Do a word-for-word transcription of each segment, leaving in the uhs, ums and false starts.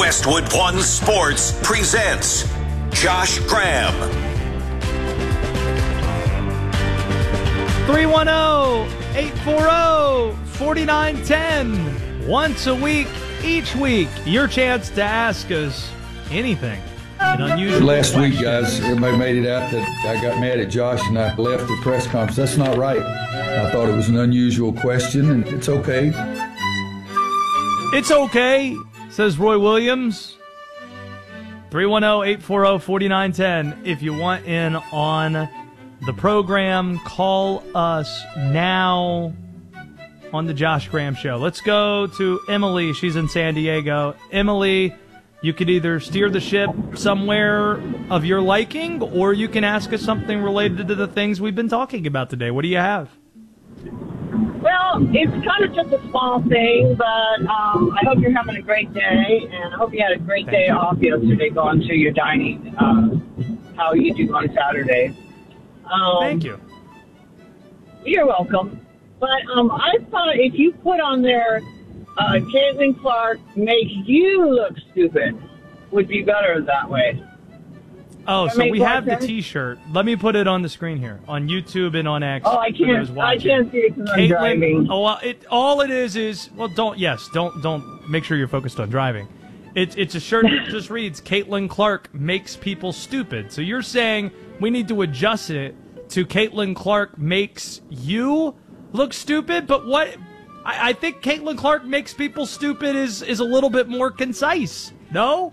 Westwood One Sports presents Josh Graham. three one zero, eight four zero, four nine one zero. Once a week, each week, your chance to ask us anything. An unusual Last question. week, guys, everybody made it out that I got mad at Josh and I left the press conference. That's not right. I thought it was an unusual question, and it's okay. It's okay, says Roy Williams. three one zero, eight four zero, four nine one zero. If you want in on the program, call us now on the Josh Graham Show. Let's go to Emily. She's in San Diego. Emily, you could either steer the ship somewhere of your liking, or you can ask us something related to the things we've been talking about today. What do you have? Well, it's kind of just a small thing, but um, I hope you're having a great day, and I hope you had a great day off yesterday going to your dining, uh, how you do on Saturday. Um, Thank you. You're welcome. But um, I thought if you put on there, uh, Caitlin Clark makes you look stupid, would be better that way. Oh, That so make we more have the sense? T-shirt. Let me put it on the screen here on YouTube and on X. Oh, I for can't. those I watching. can't see it because I'm Caitlin, driving. oh, well, it all it is is well, don't yes, don't don't make sure you're focused on driving. It's it's a shirt that just reads Caitlin Clark makes people stupid. So you're saying we need to adjust it to Caitlin Clark makes you look stupid, but what I, I think Caitlin Clark makes people stupid is is a little bit more concise. No?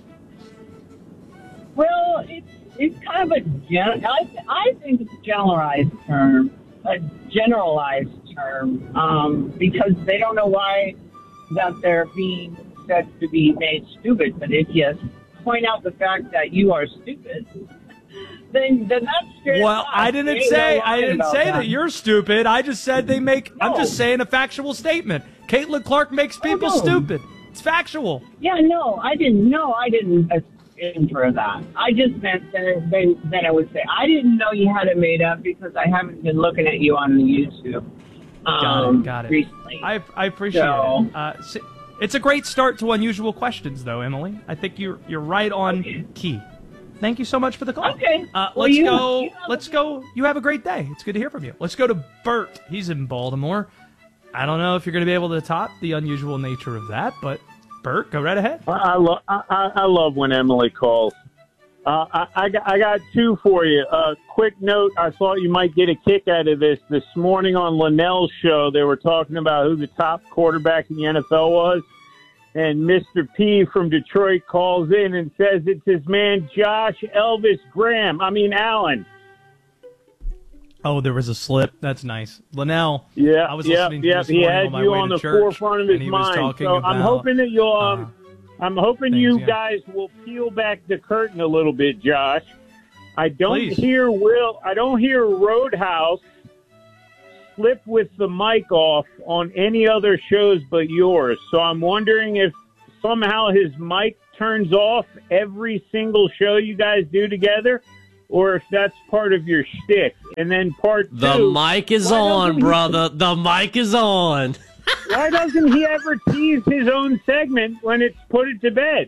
Well, it's it's kind of a gen. I I think it's a generalized term, a generalized term, um, because they don't know why that they're being said to be made stupid. But if you point out the fact that you are stupid, then then that's straight Well, up. I didn't Ain't say no I lying didn't about say that. you're stupid. I just said they make. I'm No. just saying a factual statement. Caitlin Clark makes people no. stupid. It's factual. Yeah, no, I didn't. No, I didn't infer that. I just meant that then then I would say I didn't know you had it made up because I haven't been looking at you on the YouTube. Got um, it. Got it. Recently. I I appreciate So- it. Uh, s- it's a great start to unusual questions, though, Emily. I think you're you're right on Okay. key. Thank you so much for the call. Okay. Uh, Well, let's you- go. you have let's a- go. You have a great day. It's good to hear from you. Let's go to Bert. He's in Baltimore. I don't know if you're going to be able to top the unusual nature of that, but Bert, go right ahead. I, I, lo- I, I love when Emily calls. Uh, I, I, got, I got two for you. Uh, quick note, I thought you might get a kick out of this. This morning on Linnell's show, they were talking about who the top quarterback in the N F L was. And Mister P from Detroit calls in and says it's his man Josh Elvis Graham. I mean, Allen. Oh, there was a slip. That's nice. Linnell. Yeah, I was yeah, listening to yeah. this He morning had on my you way on to the church, forefront of his and he was mind. talking So about, I'm hoping that you'll. Um, uh, I'm hoping things, you yeah. guys will peel back the curtain a little bit, Josh. I don't Please. hear Will. I don't hear Roadhouse slip with the mic off on any other shows but yours. So I'm wondering if somehow his mic turns off every single show you guys do together, or if that's part of your shtick. And then part two, The mic is why on, doesn't he- brother. The mic is on. Why doesn't he ever tease his own segment when it's put it to bed?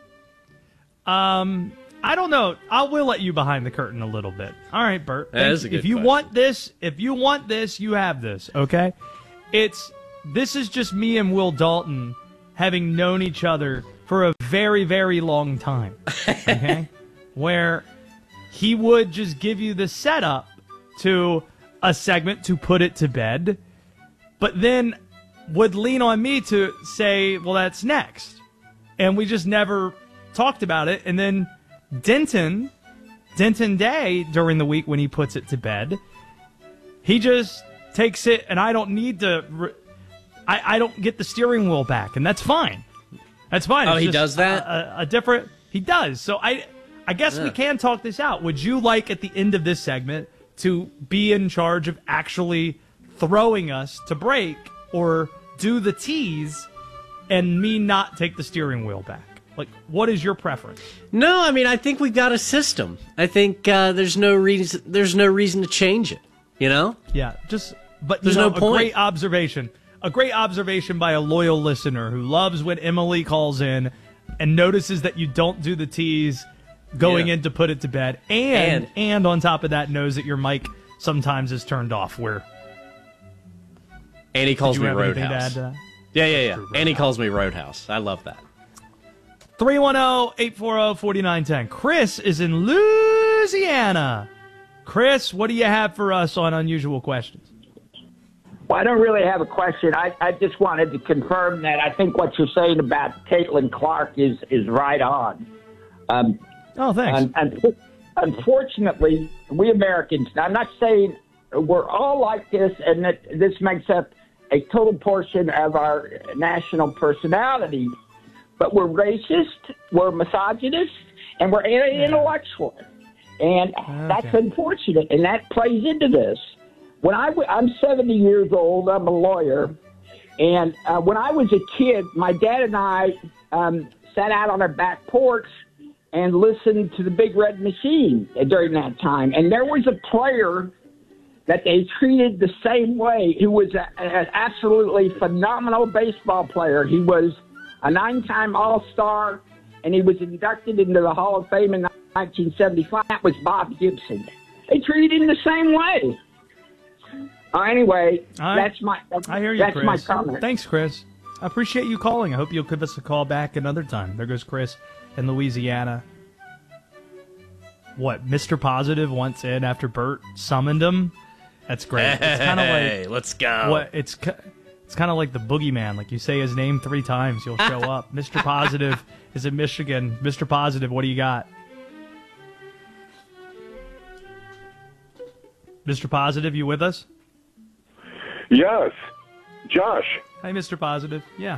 Um, I don't know. I will let you behind the curtain a little bit. All right, Bert. That Thank is a you. good If you question. want this, if you want this, you have this. Okay. It's this is just me and Will Dalton having known each other for a very, very long time. Okay, where he would just give you the setup to a segment to put it to bed, but then would lean on me to say, well, that's next. And we just never talked about it. And then Denton, Denton Day, during the week when he puts it to bed, he just takes it, and I don't need to, re- I, I don't get the steering wheel back, and that's fine. That's fine. Oh, It's he just does that? A, a, a different, he does. So I, I guess we Yeah. can talk this out. Would you like at the end of this segment to be in charge of actually throwing us to break, or do the tease and me not take the steering wheel back? Like, what is your preference? No, I mean, I think we've got a system. I think uh, there's no reason. There's no reason to change it. You know? Yeah, just but There's you know, no point. A great observation. A great observation by a loyal listener who loves when Emily calls in and notices that you don't do the tease going Yeah. in to put it to bed, and, And- and on top of that knows that your mic sometimes is turned off. Where And he calls did you me have anything to add Roadhouse. to that? Yeah, yeah, yeah. True, And he calls me Roadhouse. I love that. three one zero, eight four zero, four nine one zero. Chris is in Louisiana. Chris, what do you have for us on Unusual Questions? Well, I don't really have a question. I, I just wanted to confirm that I think what you're saying about Caitlin Clark is, is right on. Um, Oh, thanks. and, and unfortunately, we Americans, now I'm not saying we're all like this and that this makes up a total portion of our national personality, but we're racist, we're misogynist, and we're anti-intellectual. And that's unfortunate, and that plays into this. When I w- I'm seventy years old, I'm a lawyer, and uh, when I was a kid, my dad and I um, sat out on our back porch and listened to the Big Red Machine during that time. And there was a player that they treated the same way, who was an absolutely phenomenal baseball player. He was a nine-time All-Star, and he was inducted into the Hall of Fame in nineteen seventy-five. That was Bob Gibson. They treated him the same way. Uh, anyway, I, that's my that's, I hear you, that's Chris. my comment. Thanks, Chris. I appreciate you calling. I hope you'll give us a call back another time. There goes Chris in Louisiana. What, Mister Positive wants in after Bert summoned him? That's great. It's kind of Hey, like let's go. what it's ki- it's kind of like the boogeyman. Like you say his name three times, he'll show up. Mister Positive is in Michigan. Mister Positive, what do you got? Mister Positive, you with us? Yes. Josh, Hi, Mister Positive. Yeah.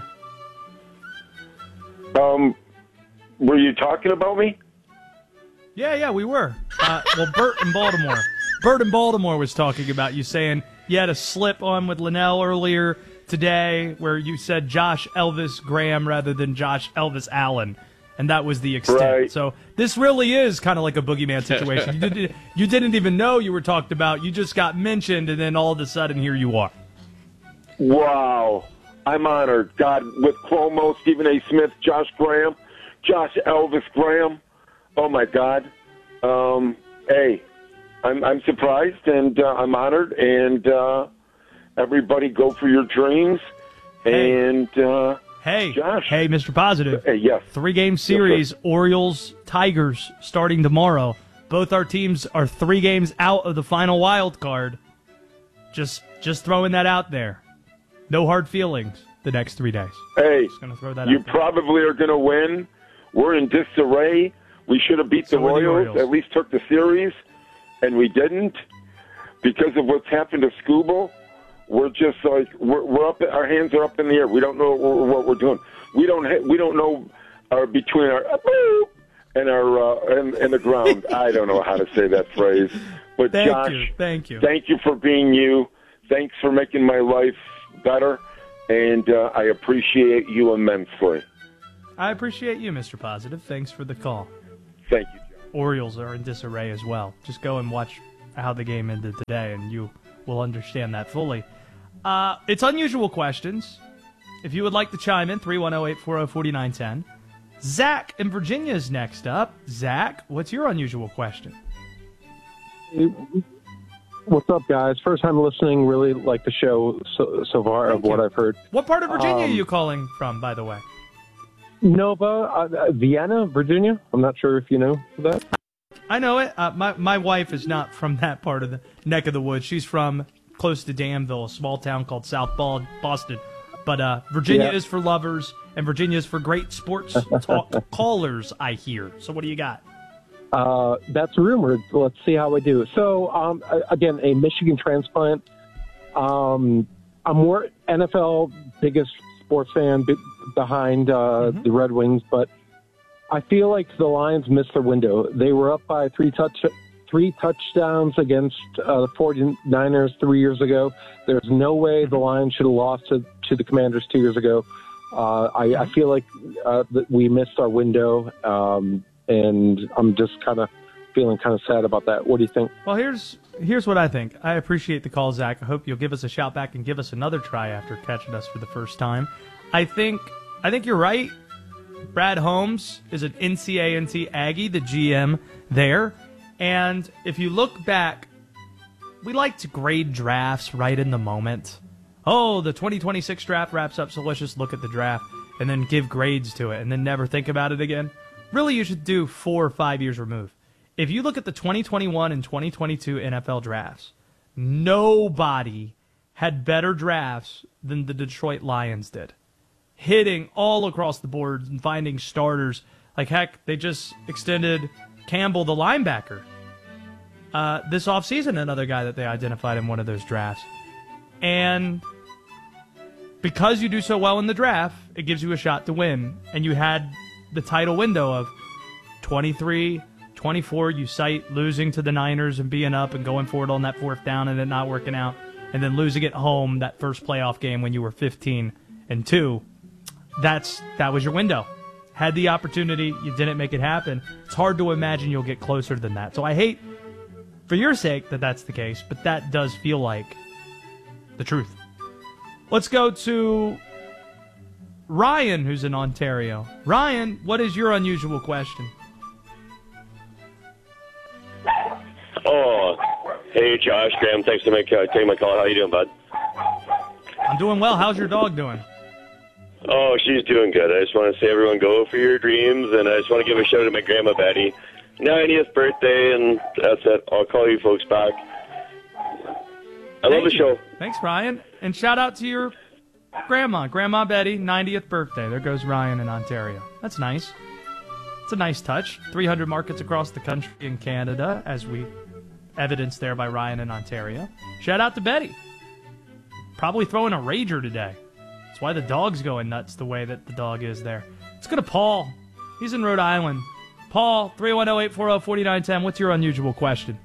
um, were you talking about me? Yeah, yeah, we were. Uh, well, Bert in Baltimore. Bert in Baltimore was talking about you saying you had a slip on with Linnell earlier today where you said Josh Elvis Graham rather than Josh Elvis Allen, and that was the extent. Right. So this really is kind of like a boogeyman situation. you, did, you didn't even know you were talked about. You just got mentioned, and then all of a sudden, here you are. Wow. I'm honored. God, with Cuomo, Stephen A. Smith, Josh Graham, Josh Elvis Graham. Oh, my God. Um, hey, I'm, I'm surprised, and uh, I'm honored, and uh, everybody go for your dreams. Hey. And, uh, Hey, Josh. hey, Mister Positive. Hey, yes. Three-game series, Orioles, Tigers, starting tomorrow. Both our teams are three games out of the final wild card. Just, just throwing that out there. No hard feelings the next three days. Hey, Just gonna throw that you out there. probably are going to win. We're in disarray. We should have beat So the are the Royals, Orioles. at least took the series, and we didn't because of what's happened to Scooble. We're just like we're, we're up. Our hands are up in the air. We don't know what, what we're doing. We don't. Ha- we don't know our between our uh, boop and our uh, and, and the ground. I don't know how to say that phrase. But Thank Josh, you, thank you. thank you for being you. Thanks for making my life better, and uh, I appreciate you immensely. I appreciate you, Mister Positive. Thanks for the call. Thank you, John. Orioles are in disarray as well. Just go and watch how the game ended today, and you will understand that fully. Uh, it's Unusual Questions. If you would like to chime in, three one zero, eight four zero, four nine one zero. Zach in Virginia is next up. Zach, what's your unusual question? What's up, guys? First time listening. Really like the show so, so far Thank of what you. I've heard. What part of Virginia Um, are you calling from, by the way? Nova, uh, Vienna, Virginia. I'm not sure if you know that. I know it. Uh, my, my wife is not from that part of the neck of the woods. She's from close to Danville, a small town called South Bal- Boston. But uh, Virginia Yeah. is for lovers, and Virginia is for great sports talk callers, I hear. So what do you got? Uh, that's rumored. Let's see how I do. So, um, a- again, a Michigan transplant. Um, I'm more N F L biggest sports fan be- behind uh, Mm-hmm. the Red Wings, but I feel like the Lions missed their window. They were up by three touch three touchdowns against uh, the 49ers three years ago. There's no way the Lions should have lost to, to the Commanders two years ago. Uh, I, I feel like uh, that we missed our window, um, and I'm just kind of feeling kind of sad about that. What do you think? Well, here's here's what I think. I appreciate the call, Zach. I hope you'll give us a shout back and give us another try after catching us for the first time. I think I think you're right. Brad Holmes is an N C A A and T Aggie, the G M there. And if you look back, we like to grade drafts right in the moment. Oh, the twenty twenty-six draft wraps up, so let's just look at the draft and then give grades to it and then never think about it again. Really, you should do four or five years removed. If you look at the twenty twenty-one and twenty twenty-two N F L drafts, nobody had better drafts than the Detroit Lions did. Hitting all across the board and finding starters. Like, heck, they just extended Campbell, the linebacker. Uh, this offseason, another guy that they identified in one of those drafts. And because you do so well in the draft, it gives you a shot to win. And you had the title window of twenty-three, twenty-four. You cite losing to the Niners and being up and going for it on that fourth down and it not working out. And then losing at home that first playoff game when you were fifteen and two. That's that was your window. Had the opportunity, you didn't make it happen. It's hard to imagine you'll get closer than that. So I hate, for your sake, that that's the case, but that does feel like the truth. Let's go to Ryan, who's in Ontario. Ryan, what is your unusual question? Oh, hey, Josh, Graham, thanks for make, uh, taking my call. How you doing, bud? I'm doing well. How's your dog doing? Oh, she's doing good. I just want to say, everyone, go for your dreams, and I just want to give a shout out to my grandma, Betty. ninetieth birthday, and that's it. I'll call you folks back. I Thank love the you. show. Thanks, Ryan. And shout out to your grandma, Grandma Betty, ninetieth birthday. There goes Ryan in Ontario. That's nice. It's a nice touch. three hundred markets across the country in Canada, as we evidenced there by Ryan in Ontario. Shout out to Betty. Probably throwing a rager today. That's why the dog's going nuts the way that the dog is there. Let's go to Paul. He's in Rhode Island. Paul, three one zero, eight four zero, four nine one zero. What's your unusual question?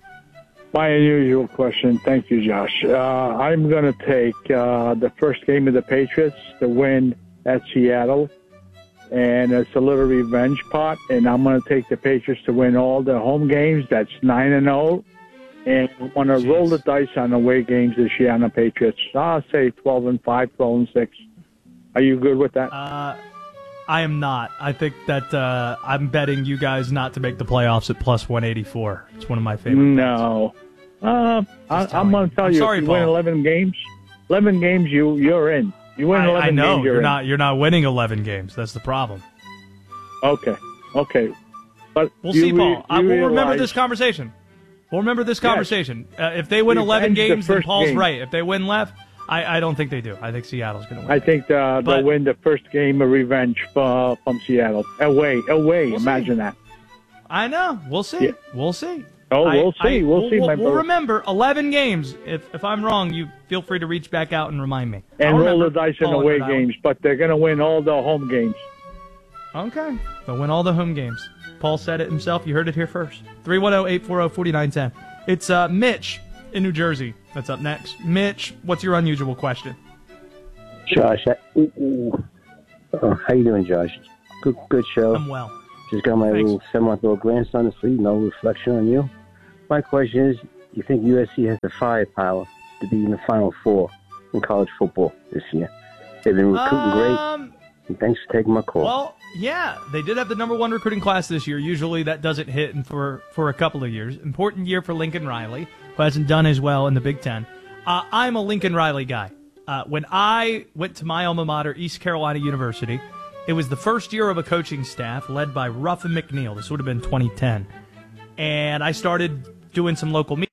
My unusual question. Thank you, Josh. Uh, I'm going to take uh, the first game of the Patriots to win at Seattle, and it's a little revenge pot, and I'm going to take the Patriots to win all the home games. That's nine and oh, and I'm going to roll the dice on away games this year on the Patriots. I'll say twelve and five, twelve and six. Are you good with that? Uh, I am not. I think that uh, I'm betting you guys not to make the playoffs at plus one eighty-four. It's one of my favorite. No. Uh, I, I'm going to tell I'm you, sorry, if you Paul. win eleven games, eleven games, you, you're in. You win I, eleven I know games, you're, you're in. not. You're not winning eleven games. That's the problem. Okay. Okay. But We'll you see, Paul. re- I you will remember realize- this conversation. We'll remember this Yes. conversation. Uh, if they win eleven Revenge the games, then first Paul's game. right. If they win left, I, I don't think they do. I think Seattle's going to win. I think uh, But- they'll win the first game of revenge uh, from Seattle. Away, away. We'll see. Imagine that. I know. We'll see. Yeah. We'll see. Oh, I- we'll see. I- We'll see, We'll, my we'll brother. remember eleven games. If if I'm wrong, you feel free to reach back out and remind me. And I'll roll the remember dice in Paul away Rhode Island. games, but they're going to win all the home games. Okay. They'll win all the home games. Paul said it himself. You heard it here first. three one zero, eight four zero, four nine one zero. It's uh, Mitch in New Jersey. That's up next. Mitch, what's your unusual question? Josh, I, ooh, ooh. Oh, how you doing, Josh? Good, good show. I'm well. Just got my Thanks. little seven-month-old grandson to sleep. No reflection on you. My question is, you think U S C has the firepower to be in the Final Four in college football this year? They've been recruiting Um, great. And thanks for taking my call. Well, yeah, they did have the number one recruiting class this year. Usually that doesn't hit in for, for a couple of years. Important year for Lincoln Riley, who hasn't done as well in the Big Ten. Uh, I'm a Lincoln Riley guy. Uh, when I went to my alma mater, East Carolina University, it was the first year of a coaching staff led by Ruffin McNeil. This would have been twenty ten. And I started doing some local media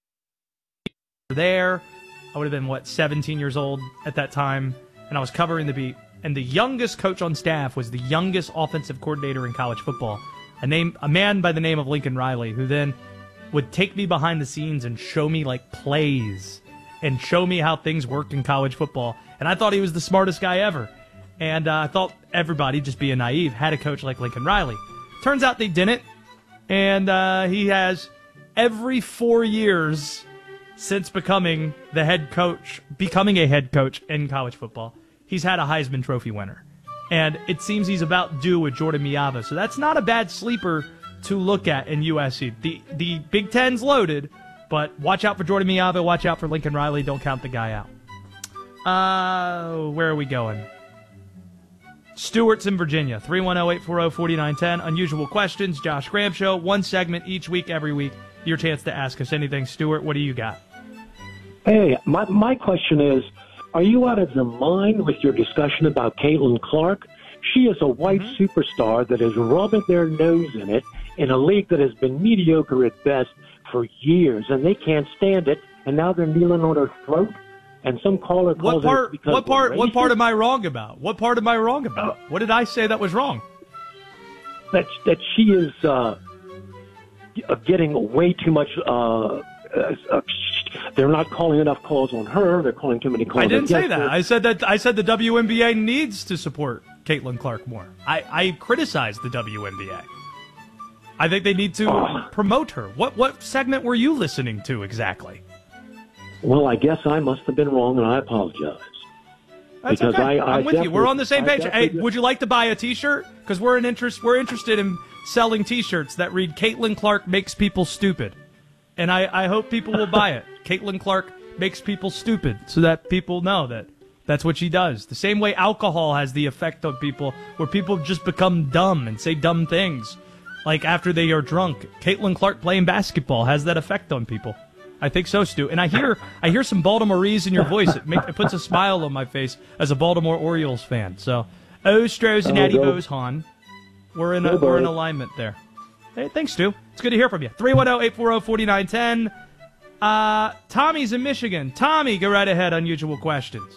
there. I would have been, what, seventeen years old at that time, and I was covering the beat. And the youngest coach on staff was the youngest offensive coordinator in college football, a name, a man by the name of Lincoln Riley, who then would take me behind the scenes and show me like plays and show me how things worked in college football. And I thought he was the smartest guy ever. And uh, I thought everybody, just being naive, had a coach like Lincoln Riley. Turns out they didn't. And uh, he has every four years since becoming the head coach, becoming a head coach in college football, he's had a Heisman Trophy winner. And it seems he's about due with Jordan Miava. So that's not a bad sleeper to look at in U S C. The the Big Ten's loaded, but watch out for Jordan Miava, watch out for Lincoln Riley. Don't count the guy out. Uh, where are we going? Stewart's in Virginia. three one zero, eight four zero, four nine one zero. Unusual Questions, Josh Graham Show. One segment each week, every week. Your chance to ask us anything. Stuart, what do you got? Hey, my, my question is, are you out of your mind with your discussion about Caitlin Clark? She is a white mm-hmm. superstar that is rubbing their nose in it in a league that has been mediocre at best for years, and they can't stand it, and now they're kneeling on her throat, and some caller calls what part, it because what part, racist. What part am I wrong about? What part am I wrong about? Uh, what did I say that was wrong? That, that she is uh, getting way too much... Uh, uh, they're not calling enough calls on her. They're calling too many calls. I didn't say that. Her. I said that. I said the W N B A needs to support Caitlin Clark more. I, I criticized the W N B A. I think they need to oh. promote her. What what segment were you listening to exactly? Well, I guess I must have been wrong, and I apologize. That's because okay. I, I I'm with you. We're on the same page. Hey, would you like to buy a T-shirt? Because we're an interest. We're interested in selling T-shirts that read "Caitlin Clark makes people stupid," and I, I hope people will buy it. Caitlin Clark makes people stupid, so that people know that that's what she does. The same way alcohol has the effect on people, where people just become dumb and say dumb things, like after they are drunk. Caitlin Clark playing basketball has that effect on people. I think so, Stu. And I hear I hear some Baltimoreese in your voice. It, make, it puts a smile on my face as a Baltimore Orioles fan. So, Ostros and Natty Bose, Han. We're in a, we're in alignment there. Hey, thanks, Stu. It's good to hear from you. three one zero, eight four zero, four nine one zero. Uh, Tommy's in Michigan. Tommy, go right ahead. Unusual Questions.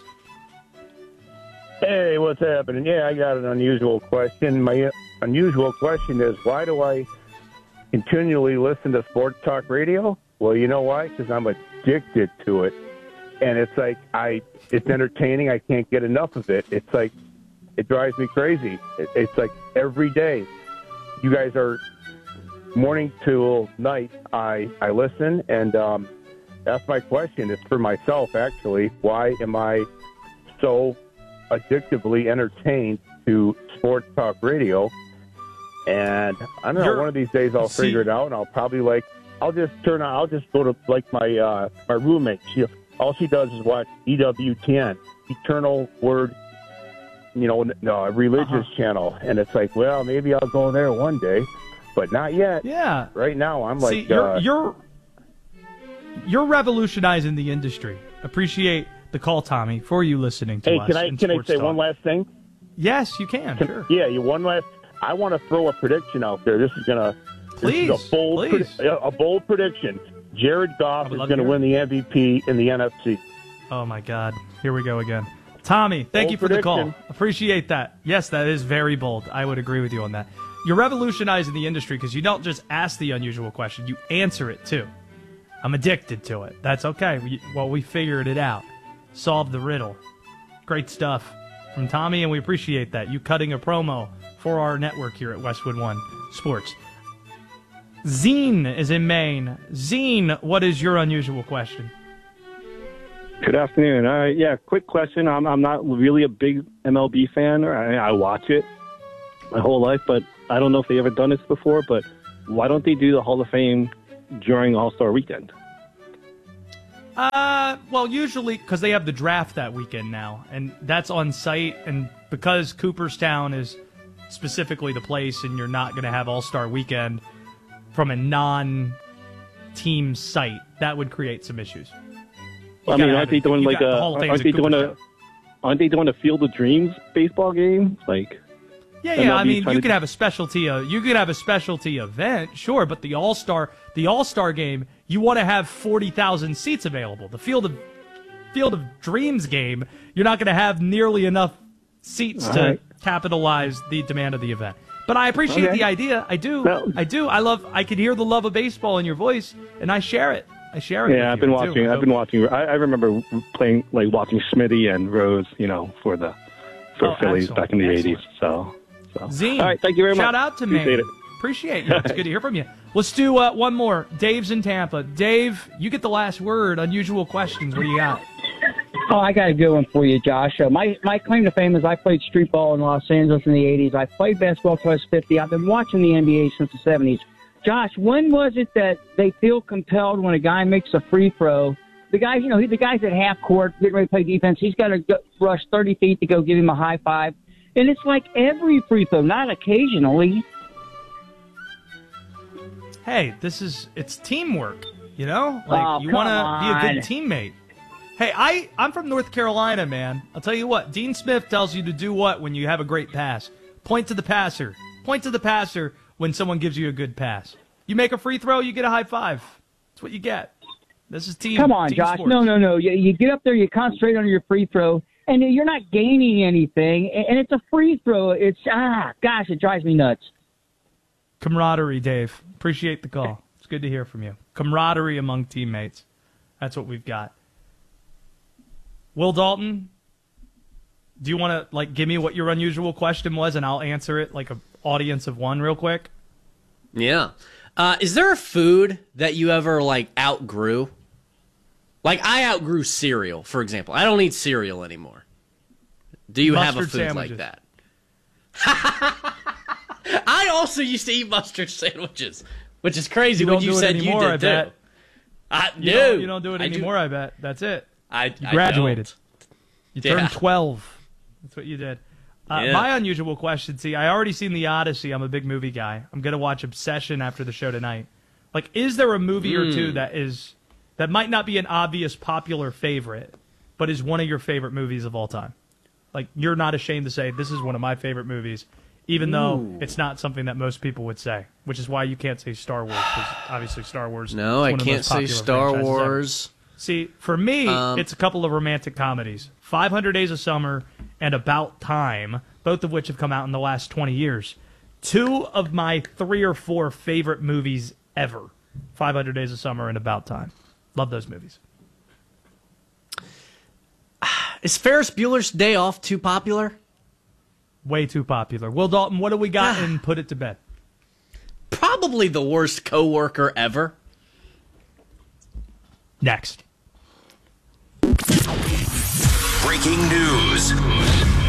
Hey, what's happening? Yeah, I got an unusual question. My unusual question is, why do I continually listen to sports talk radio? Well, you know why? Because I'm addicted to it. And it's like, I, it's entertaining. I can't get enough of it. It's like, it drives me crazy. It, it's like every day. You guys are morning till night. I, I listen, and um, that's my question. It's for myself, actually. Why am I so addictively entertained to sports talk radio? And I don't know, You're, one of these days I'll see, figure it out, and I'll probably like, I'll just turn on, I'll just go to like my uh, my roommate. She, all she does is watch E W T N, Eternal Word, you know, no, a religious uh-huh. channel. And it's like, well, maybe I'll go there one day, but not yet. Yeah. Right now, I'm See, like, you're, uh, you're you're revolutionizing the industry. Appreciate the call, Tommy, for you listening to hey, us. can I can I say talk. one last thing? Yes, you can. can sure. Yeah, you one last. I want to throw a prediction out there. This is gonna. Please, this is a bold, please. Predi- a bold prediction. Jared Goff is going to to win the M V P in the N F C. Oh my God! Here we go again. Tommy, thank bold you for prediction. the call. Appreciate that. Yes, that is very bold. I would agree with you on that. You're revolutionizing the industry because you don't just ask the unusual question; you answer it too. I'm addicted to it. That's okay. We, well, we figured it out. Solved the riddle. Great stuff from Tommy, and we appreciate that. You cutting a promo for our network here at Westwood One Sports. Zine is in Maine. Zine, what is your unusual question? Good afternoon. Uh, yeah, quick question. I'm I'm not really a big M L B fan. I, I watch it my whole life, but I don't know if they ever done this before. But why don't they do the Hall of Fame during All-Star Weekend? Uh, well, usually because they have the draft that weekend now, and that's on site, and because Cooperstown is specifically the place, and you're not going to have All-Star Weekend from a non-team site, that would create some issues. You I mean, aren't they doing like a aren't they doing a aren't they doing a Field of Dreams baseball game? Like, yeah, yeah. I mean, you could have a specialty. Uh, you could have a specialty event, sure, but the All Star the All Star game, you want to have forty thousand seats available. The Field of Field of Dreams game, you're not going to have nearly enough seats All to right. capitalize the demand of the event. But I appreciate Okay. the idea. I do. Well- I do. I love. I can hear the love of baseball in your voice, and I share it. I share it. with Yeah, I've you. been I do. watching. I I've been watching. I, I remember playing, like watching Smitty and Rose, you know, for the for Oh, Phillies excellent, back in the excellent. eighties. So, so. Zine, all right, thank you very much. Shout out to me. Appreciate it. Appreciate you. It's good to hear from you. Let's do uh, one more. Dave's in Tampa. Dave, you get the last word. Unusual questions. What do you got? Oh, I got a good one for you, Josh. Uh, my my claim to fame is I played street ball in Los Angeles in the eighties. I played basketball until I was fifty. I've been watching the N B A since the seventies. Josh, when was it that they feel compelled when a guy makes a free throw? The guy, you know, he, the guy's at half court getting ready to play defense. He's got to go, rush thirty feet to go give him a high five. And it's like every free throw, not occasionally. Hey, this is it's teamwork, you know? Like Oh, you come want to be a on. good teammate. Hey, I I'm from North Carolina, man. I'll tell you what. Dean Smith tells you to do what when you have a great pass? Point to the passer. Point to the passer when someone gives you a good pass. You make a free throw, you get a high five. That's what you get. This is team. Come on, team Josh. sports. No, no, no. You, you get up there, you concentrate on your free throw, and you're not gaining anything. And and it's a free throw. It's, ah, gosh, it drives me nuts. Camaraderie, Dave. Appreciate the call. It's good to hear from you. Camaraderie among teammates. That's what we've got. Will Dalton, do you want to like give me what your unusual question was, and I'll answer it like an audience of one real quick? Yeah. Uh, is there a food that you ever like outgrew? Like I outgrew cereal, for example. I don't eat cereal anymore. Do you have a Mustard food sandwiches. like that? I also used to eat mustard sandwiches, which is crazy. You when don't you do it said anymore, you I did bet. too. I, You, no, don't, you don't do it I anymore, I bet. That's it. I, You I graduated. don't. You Yeah. turned twelve. That's what you did. Uh, Yeah. My unusual question, see, I already seen The Odyssey. I'm a big movie guy. I'm going to watch Obsession after the show tonight. Like, is there a movie or two Mm. that is that might not be an obvious popular favorite, but is one of your favorite movies of all time? Like, you're not ashamed to say, this is one of my favorite movies, even though Ooh. it's not something that most people would say, which is why you can't say Star Wars, because obviously Star Wars No, is I one of the can't most say popular Star franchises ever. Wars. See, for me, Um, it's a couple of romantic comedies. five hundred Days of Summer and About Time, both of which have come out in the last twenty years. Two of my three or four favorite movies ever. five hundred Days of Summer and About Time. Love those movies. Is Ferris Bueller's Day Off too popular? Way too popular. Will Dalton, what do we got and put it to bed? Probably the worst coworker ever. Next. Breaking news.